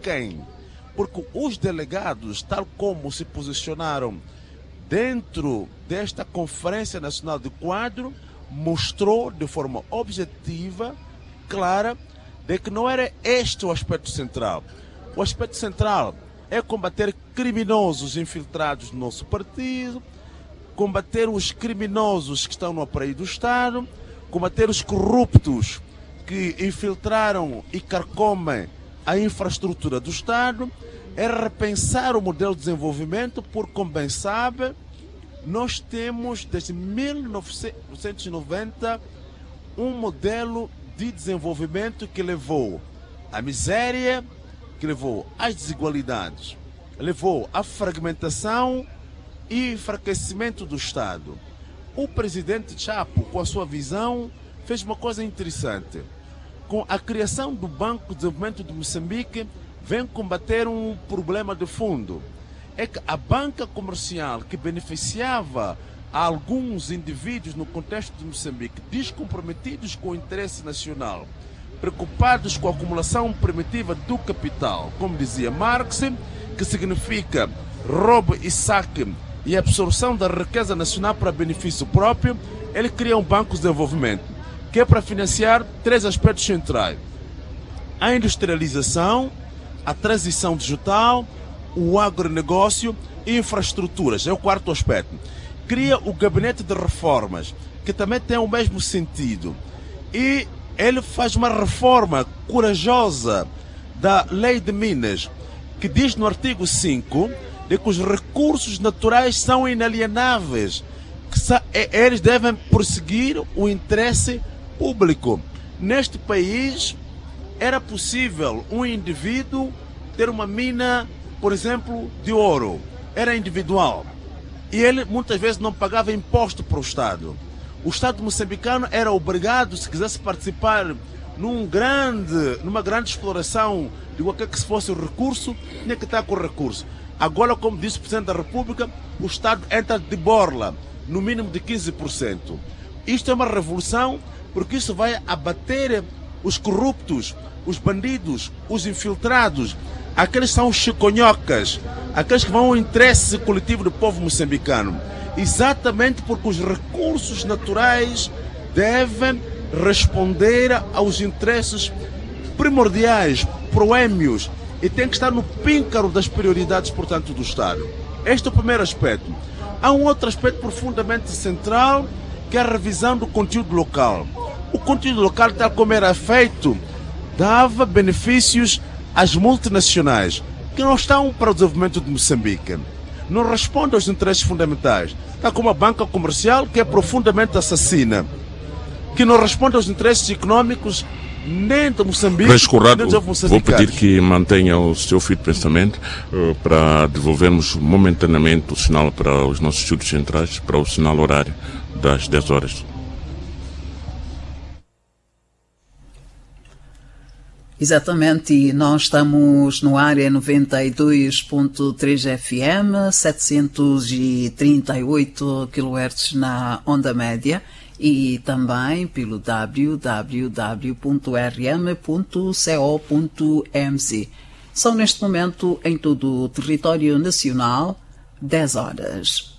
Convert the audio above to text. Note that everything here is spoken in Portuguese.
quem? Porque os delegados, tal como se posicionaram dentro desta Conferência Nacional de Quadro, mostrou de forma objetiva, clara, de que não era este o aspecto central. O aspecto central é combater criminosos infiltrados no nosso partido, combater os criminosos que estão no aparelho do Estado, combater os corruptos que infiltraram e carcomem a infraestrutura do Estado, é repensar o modelo de desenvolvimento, porque, como bem sabe, nós temos desde 1990 um modelo de desenvolvimento que levou à miséria, que levou às desigualdades, levou à fragmentação e enfraquecimento do Estado. O presidente Chapo, com a sua visão, fez uma coisa interessante. Com a criação do Banco de Desenvolvimento de Moçambique, vem combater um problema de fundo. É que a banca comercial que beneficiava a alguns indivíduos no contexto de Moçambique, descomprometidos com o interesse nacional, preocupados com a acumulação primitiva do capital, como dizia Marx, que significa roubo e saque e absorção da riqueza nacional para benefício próprio, ele cria um banco de desenvolvimento, que é para financiar 3 aspectos centrais: a industrialização, a transição digital, o agronegócio e infraestruturas. É o 4º aspecto. Cria o gabinete de reformas, que também tem o mesmo sentido. E ele faz uma reforma corajosa da Lei de Minas, que diz no artigo 5 de que os recursos naturais são inalienáveis, que eles devem prosseguir o interesse público. Neste país, era possível um indivíduo ter uma mina, por exemplo, de ouro. Era individual. E ele muitas vezes não pagava imposto para o Estado. O Estado moçambicano era obrigado, se quisesse participar numa grande exploração de qualquer que fosse o recurso, tinha que estar com o recurso. Agora, como disse o Presidente da República, o Estado entra de borla, no mínimo de 15%. Isto é uma revolução, porque isso vai abater os corruptos, os bandidos, os infiltrados, aqueles que são os chiconhocas, aqueles que vão ao interesse coletivo do povo moçambicano. Exatamente porque os recursos naturais devem responder aos interesses primordiais, proémios, e tem que estar no píncaro das prioridades, portanto, do Estado. Este é o primeiro aspecto. Há um outro aspecto profundamente central, que é a revisão do conteúdo local. O conteúdo local, tal como era feito, dava benefícios às multinacionais, que não estão para o desenvolvimento de Moçambique. Não respondem aos interesses fundamentais. Está como a banca comercial, que é profundamente assassina, que não responde aos interesses econômicos nem de Moçambique, nem dos moçambicanos. Vou pedir que mantenha o seu fio de pensamento para devolvermos momentaneamente o sinal para os nossos estúdios centrais, para o sinal horário das 10 horas. Exatamente, e nós estamos no área 92.3 FM, 738 kHz na onda média e também pelo www.rm.co.mz. São neste momento em todo o território nacional 10 horas.